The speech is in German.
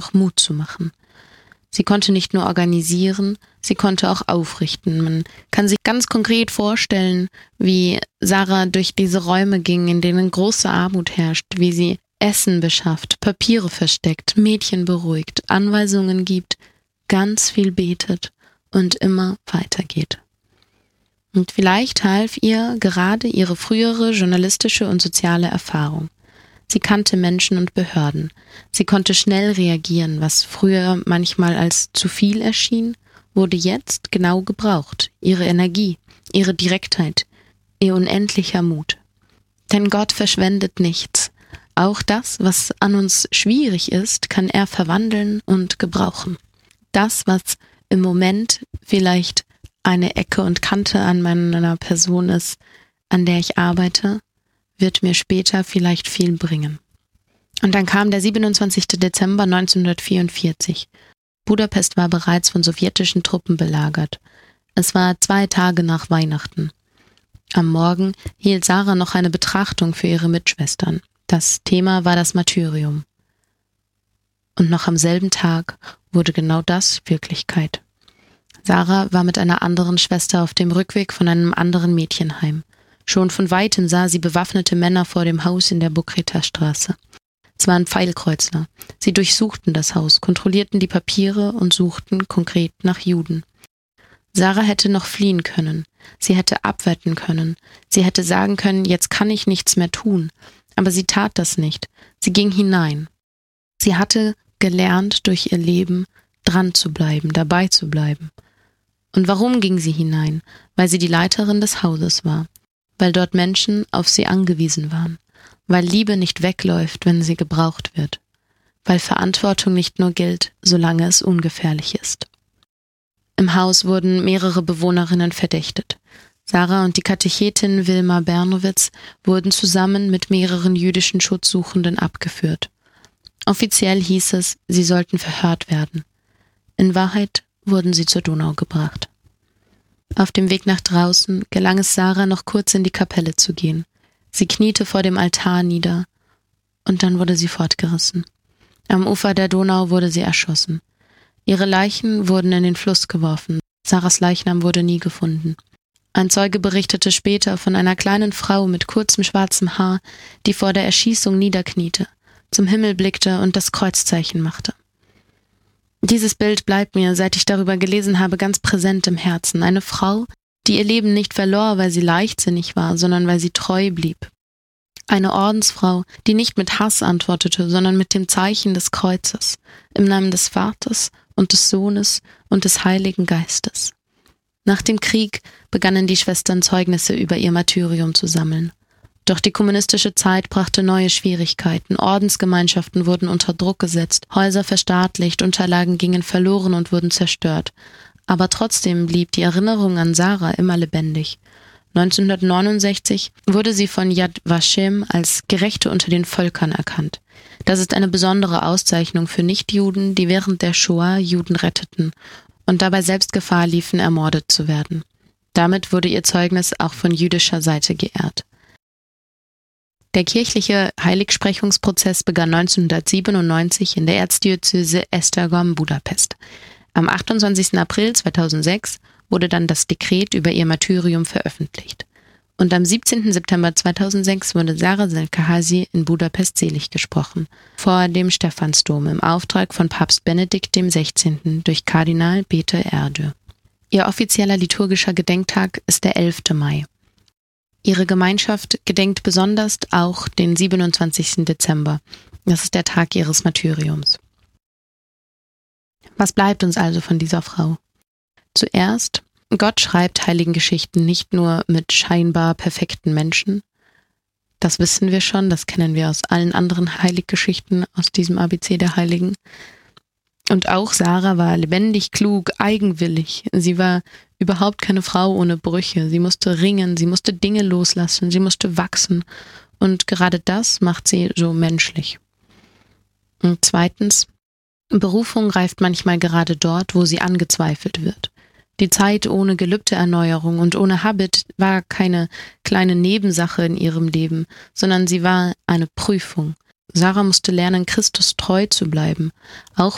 einfach Mut zu machen. Sie konnte nicht nur organisieren, sie konnte auch aufrichten. Man kann sich ganz konkret vorstellen, wie Sarah durch diese Räume ging, in denen große Armut herrscht, wie sie Essen beschafft, Papiere versteckt, Mädchen beruhigt, Anweisungen gibt, ganz viel betet und immer weitergeht. Und vielleicht half ihr gerade ihre frühere journalistische und soziale Erfahrung. Sie kannte Menschen und Behörden. Sie konnte schnell reagieren, was früher manchmal als zu viel erschien, wurde jetzt genau gebraucht. Ihre Energie, ihre Direktheit, ihr unendlicher Mut. Denn Gott verschwendet nichts. Auch das, was an uns schwierig ist, kann er verwandeln und gebrauchen. Das, was im Moment vielleicht eine Ecke und Kante an meiner Person ist, an der ich arbeite, wird mir später vielleicht viel bringen. Und dann kam der 27. Dezember 1944. Budapest war bereits von sowjetischen Truppen belagert. Es war 2 Tage nach Weihnachten. Am Morgen hielt Sarah noch eine Betrachtung für ihre Mitschwestern. Das Thema war das Martyrium. Und noch am selben Tag wurde genau das Wirklichkeit. Sarah war mit einer anderen Schwester auf dem Rückweg von einem anderen Mädchenheim. Schon von Weitem sah sie bewaffnete Männer vor dem Haus in der Bukreta-Straße. Es waren Pfeilkreuzler. Sie durchsuchten das Haus, kontrollierten die Papiere und suchten konkret nach Juden. Sarah hätte noch fliehen können. Sie hätte abwetten können. Sie hätte sagen können, jetzt kann ich nichts mehr tun. Aber sie tat das nicht. Sie ging hinein. Sie hatte gelernt, durch ihr Leben dran zu bleiben, dabei zu bleiben. Und warum ging sie hinein? Weil sie die Leiterin des Hauses war. Weil dort Menschen auf sie angewiesen waren. Weil Liebe nicht wegläuft, wenn sie gebraucht wird. Weil Verantwortung nicht nur gilt, solange es ungefährlich ist. Im Haus wurden mehrere Bewohnerinnen verdächtigt. Sarah und die Katechetin Wilma Bernowitz wurden zusammen mit mehreren jüdischen Schutzsuchenden abgeführt. Offiziell hieß es, sie sollten verhört werden. In Wahrheit wurden sie zur Donau gebracht. Auf dem Weg nach draußen gelang es Sarah, noch kurz in die Kapelle zu gehen. Sie kniete vor dem Altar nieder und dann wurde sie fortgerissen. Am Ufer der Donau wurde sie erschossen. Ihre Leichen wurden in den Fluss geworfen. Sarahs Leichnam wurde nie gefunden. Ein Zeuge berichtete später von einer kleinen Frau mit kurzem schwarzem Haar, die vor der Erschießung niederkniete, zum Himmel blickte und das Kreuzzeichen machte. Dieses Bild bleibt mir, seit ich darüber gelesen habe, ganz präsent im Herzen. Eine Frau, die ihr Leben nicht verlor, weil sie leichtsinnig war, sondern weil sie treu blieb. Eine Ordensfrau, die nicht mit Hass antwortete, sondern mit dem Zeichen des Kreuzes, im Namen des Vaters und des Sohnes und des Heiligen Geistes. Nach dem Krieg begannen die Schwestern Zeugnisse über ihr Martyrium zu sammeln. Doch die kommunistische Zeit brachte neue Schwierigkeiten. Ordensgemeinschaften wurden unter Druck gesetzt, Häuser verstaatlicht, Unterlagen gingen verloren und wurden zerstört. Aber trotzdem blieb die Erinnerung an Sarah immer lebendig. 1969 wurde sie von Yad Vashem als Gerechte unter den Völkern erkannt. Das ist eine besondere Auszeichnung für Nichtjuden, die während der Shoah Juden retteten und dabei selbst Gefahr liefen, ermordet zu werden. Damit wurde ihr Zeugnis auch von jüdischer Seite geehrt. Der kirchliche Heiligsprechungsprozess begann 1997 in der Erzdiözese Esztergom, Budapest. Am 28. April 2006 wurde dann das Dekret über ihr Martyrium veröffentlicht. Und am 17. September 2006 wurde Sarah Selkehasi in Budapest selig gesprochen, vor dem Stephansdom im Auftrag von Papst Benedikt XVI. Durch Kardinal Peter Erdő. Ihr offizieller liturgischer Gedenktag ist der 11. Mai. Ihre Gemeinschaft gedenkt besonders auch den 27. Dezember. Das ist der Tag ihres Martyriums. Was bleibt uns also von dieser Frau? Zuerst, Gott schreibt Heiligengeschichten nicht nur mit scheinbar perfekten Menschen. Das wissen wir schon, das kennen wir aus allen anderen Heiliggeschichten, aus diesem ABC der Heiligen. Und auch Sarah war lebendig, klug, eigenwillig. Sie war überhaupt keine Frau ohne Brüche. Sie musste ringen, sie musste Dinge loslassen, sie musste wachsen. Und gerade das macht sie so menschlich. Und zweitens, Berufung reift manchmal gerade dort, wo sie angezweifelt wird. Die Zeit ohne Gelübdeerneuerung und ohne Habit war keine kleine Nebensache in ihrem Leben, sondern sie war eine Prüfung. Sarah musste lernen, Christus treu zu bleiben, auch